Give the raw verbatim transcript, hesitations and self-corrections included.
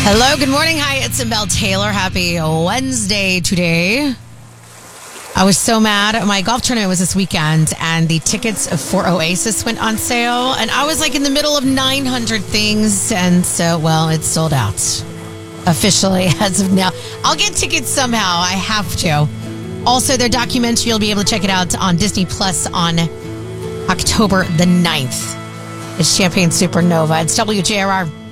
Hello, good morning. Hi, it's Belle Taylor. Happy Wednesday today. I was so mad. My golf tournament was this weekend, and the tickets for Oasis went on sale, and I was like in the middle of nine hundred things, and so, well, it's sold out. Officially, as of now. I'll get tickets somehow. I have to. Also, their documentary, you'll be able to check it out on Disney Plus on October the ninth. It's Champagne Supernova. It's W J R R.